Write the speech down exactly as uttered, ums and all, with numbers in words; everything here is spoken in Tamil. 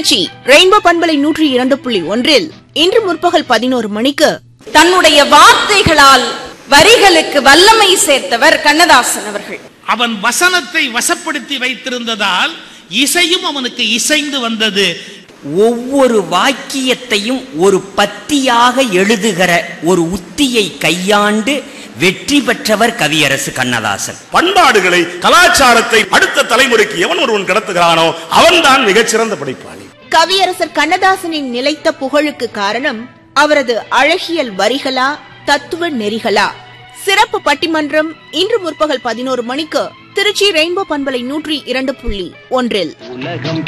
திருச்சி ரெயின்போ பண்பலை நூற்றி இரண்டு புள்ளி ஒன்றில் இன்று முற்பகல் பதினோரு மணிக்கு தன்னுடைய வார்த்தைகளால் வரிகளுக்கு வல்லமை சேர்த்தவர் கண்ணதாசன் அவர்கள். அவன் வசனத்தை வசப்படுத்தி வைத்திருந்ததால் இசையும் அவனுக்கு இசைந்து வந்தது. ஒவ்வொரு வாக்கியத்தையும் ஒரு பத்தியாக எழுதுகிற ஒரு உத்தியை கையாண்டு வெற்றி பெற்றவர் கவியரசு கண்ணதாசன். பண்பாடுகளை, கலாச்சாரத்தை அடுத்த தலைமுறைக்கு எவன் ஒருவன் கடத்துகிறானோ அவன்தான் மிகச்சிறந்த படைப்பாளி. கவியரசர் கண்ணதாசனின் நிலைத்த புகழுக்கு காரணம் அவரது அழகியல் வரிகளா, தத்துவ நெறிகளா? சிறப்பு பட்டிமன்றம் இன்று முற்பகல் பதினோரு மணிக்கு திருச்சி ரெயின்போ பண்பலை நூற்றி இரண்டு புள்ளி ஒன்றில்.